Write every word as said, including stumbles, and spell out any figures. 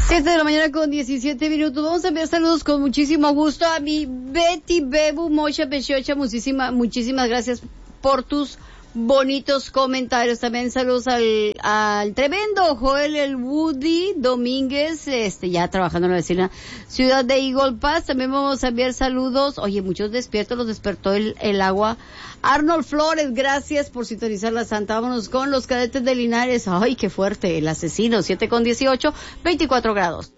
siete de la mañana con diecisiete minutos. Vamos a enviar saludos con muchísimo gusto a mi Betty Bebu Mocha Pechocha. Muchísimas, muchísimas gracias por tus bonitos comentarios. También saludos al, al tremendo Joel el Woody Domínguez, este, ya trabajando en la vecina ciudad de Eagle Pass. También vamos a enviar saludos. Oye, muchos despiertos, los despertó el, el agua. Arnold Flores, gracias por sintonizar la Santa. Vámonos con los cadetes de Linares. Ay, qué fuerte, el asesino, siete con dieciocho, veinticuatro grados.